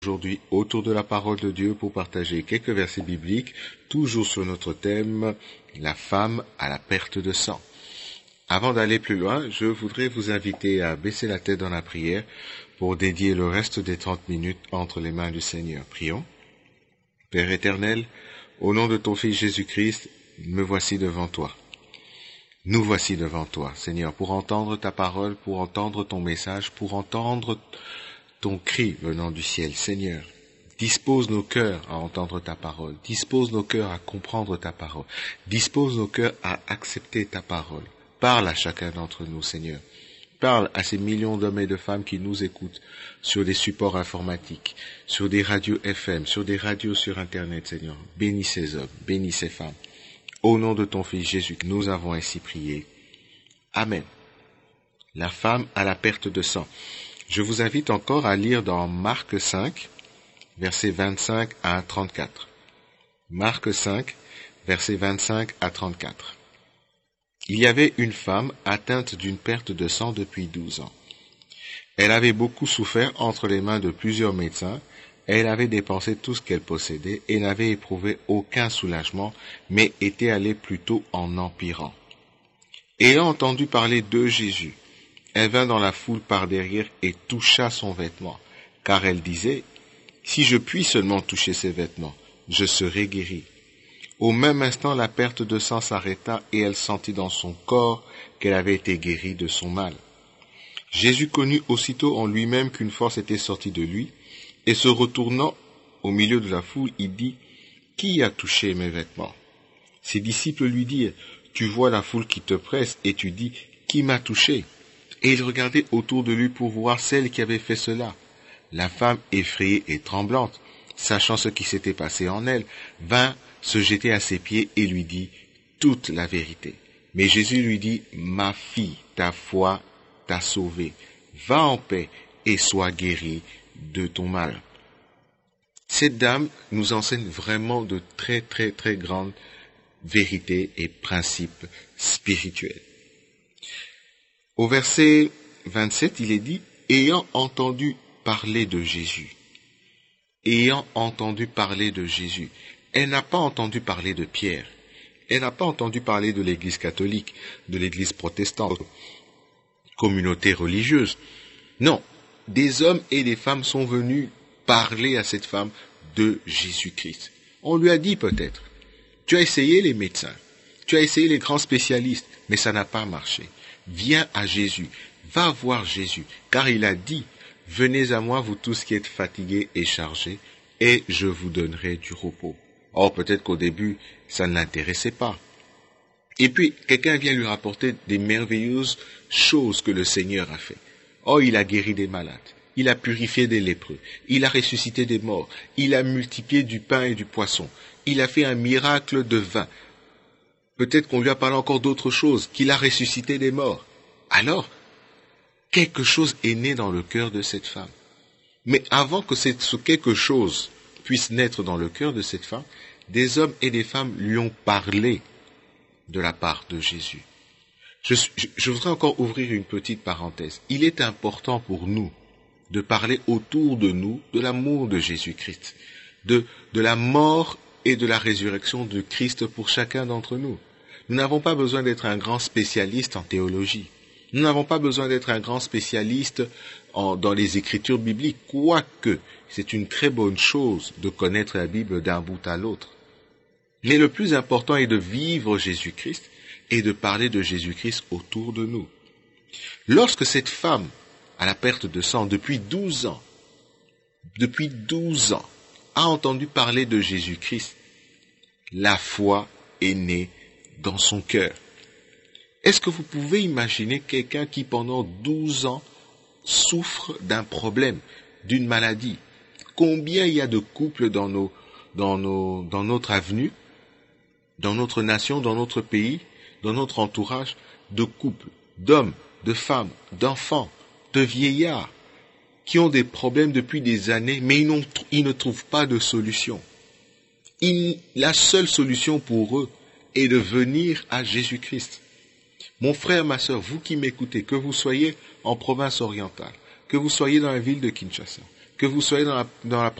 Aujourd'hui autour de la parole de Dieu pour partager quelques versets bibliques, toujours sur notre thème, la femme à la perte de sang. Avant d'aller plus loin, je voudrais vous inviter à baisser la tête dans la prière pour dédier le reste des 30 minutes entre les mains du Seigneur. Prions. Père éternel, au nom de ton Fils Jésus-Christ, me voici devant toi. Nous voici devant toi, Seigneur, pour entendre ta parole, pour entendre ton message, pour entendre ton cri venant du ciel. Seigneur, dispose nos cœurs à entendre ta parole, dispose nos cœurs à comprendre ta parole, dispose nos cœurs à accepter ta parole. Parle à chacun d'entre nous, Seigneur. Parle à ces millions d'hommes et de femmes qui nous écoutent sur des supports informatiques, sur des radios FM, sur des radios sur Internet, Seigneur. Bénis ces hommes, bénis ces femmes. Au nom de ton Fils Jésus, nous avons ainsi prié. Amen. La femme à la perte de sang. Je vous invite encore à lire dans Marc 5, versets 25 à 34. Marc 5, versets 25 à 34. Il y avait une femme atteinte d'une perte de sang depuis 12 ans. Elle avait beaucoup souffert entre les mains de plusieurs médecins. Elle avait dépensé tout ce qu'elle possédait et n'avait éprouvé aucun soulagement, mais était allée plutôt en empirant. Ayant entendu parler de Jésus, elle vint dans la foule par derrière et toucha son vêtement, car elle disait, « Si je puis seulement toucher ses vêtements, je serai guérie. » Au même instant, la perte de sang s'arrêta et elle sentit dans son corps qu'elle avait été guérie de son mal. Jésus connut aussitôt en lui-même qu'une force était sortie de lui, et se retournant au milieu de la foule, il dit, « Qui a touché mes vêtements ?» Ses disciples lui dirent, « Tu vois la foule qui te presse et tu dis, « Qui m'a touché ?» Et il regardait autour de lui pour voir celle qui avait fait cela. La femme, effrayée et tremblante, sachant ce qui s'était passé en elle, vint se jeter à ses pieds et lui dit toute la vérité. Mais Jésus lui dit, « Ma fille, ta foi t'a sauvée. Va en paix et sois guérie de ton mal. » Cette dame nous enseigne vraiment de très très très grandes vérités et principes spirituels. Au verset 27, il est dit, ayant entendu parler de Jésus. Ayant entendu parler de Jésus. Elle n'a pas entendu parler de Pierre. Elle n'a pas entendu parler de l'Église catholique, de l'Église protestante, communauté religieuse. Non, des hommes et des femmes sont venus parler à cette femme de Jésus-Christ. On lui a dit peut-être, tu as essayé les médecins, tu as essayé les grands spécialistes, mais ça n'a pas marché. Viens à Jésus, va voir Jésus, car il a dit, venez à moi vous tous qui êtes fatigués et chargés, et je vous donnerai du repos. Or, peut-être qu'au début, ça ne l'intéressait pas. Et puis, quelqu'un vient lui rapporter des merveilleuses choses que le Seigneur a fait. Oh, il a guéri des malades, il a purifié des lépreux, il a ressuscité des morts, il a multiplié du pain et du poisson, il a fait un miracle de vin. Peut-être qu'on lui a parlé encore d'autres choses, qu'il a ressuscité des morts. Alors, quelque chose est né dans le cœur de cette femme. Mais avant que ce quelque chose puisse naître dans le cœur de cette femme, des hommes et des femmes lui ont parlé de la part de Jésus. Je voudrais encore ouvrir une petite parenthèse. Il est important pour nous de parler autour de nous de l'amour de Jésus-Christ, de la mort et de la résurrection de Christ pour chacun d'entre nous. Nous n'avons pas besoin d'être un grand spécialiste en théologie. Nous n'avons pas besoin d'être un grand spécialiste dans les écritures bibliques, quoique c'est une très bonne chose de connaître la Bible d'un bout à l'autre. Mais le plus important est de vivre Jésus-Christ et de parler de Jésus-Christ autour de nous. Lorsque cette femme à la perte de sang depuis 12 ans, a entendu parler de Jésus-Christ, la foi est née dans son cœur. Est-ce que vous pouvez imaginer quelqu'un qui pendant 12 ans souffre d'un problème, d'une maladie? Combien il y a de couples dans notre avenue, dans notre nation, dans notre pays, dans notre entourage, de couples, d'hommes, de femmes, d'enfants, de vieillards, qui ont des problèmes depuis des années, mais ils ne trouvent pas de solution. La seule solution pour eux est de venir à Jésus-Christ. Mon frère, ma sœur, vous qui m'écoutez, que vous soyez en province orientale, que vous soyez dans la ville de Kinshasa, que vous soyez dans la